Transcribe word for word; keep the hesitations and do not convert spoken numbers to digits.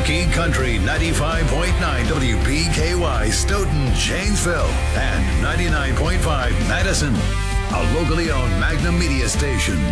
Rocky Country ninety-five point nine W P K Y Stoughton, Janesville, and ninety-nine point five Madison. A locally owned Magnum Media station.